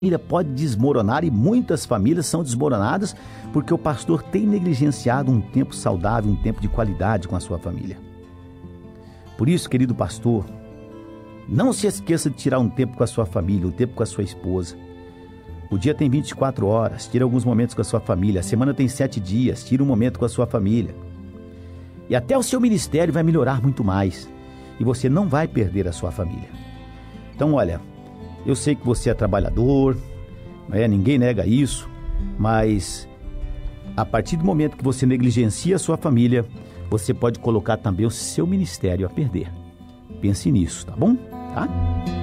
família pode desmoronar, e muitas famílias são desmoronadas porque o pastor tem negligenciado um tempo saudável, um tempo de qualidade com a sua família. Por isso, querido pastor, não se esqueça de tirar um tempo com a sua família, um tempo com a sua esposa. O dia tem 24 horas, tira alguns momentos com a sua família. A semana tem 7 dias, tira um momento com a sua família. E até o seu ministério vai melhorar muito mais. E você não vai perder a sua família. Então, olha, eu sei que você é trabalhador, ninguém nega isso, mas a partir do momento que você negligencia a sua família, você pode colocar também o seu ministério a perder. Pense nisso, tá bom? Tá?